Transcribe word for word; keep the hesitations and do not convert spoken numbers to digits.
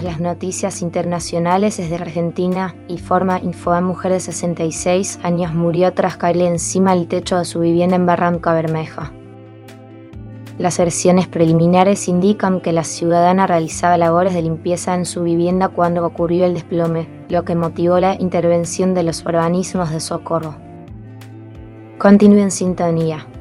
las noticias internacionales desde Argentina, informa Infobae. Mujer de sesenta y seis años murió tras caerle encima el techo de su vivienda en Barranca Bermeja. Las versiones preliminares indican que la ciudadana realizaba labores de limpieza en su vivienda cuando ocurrió el desplome, lo que motivó la intervención de los organismos de socorro. Continúe en sintonía.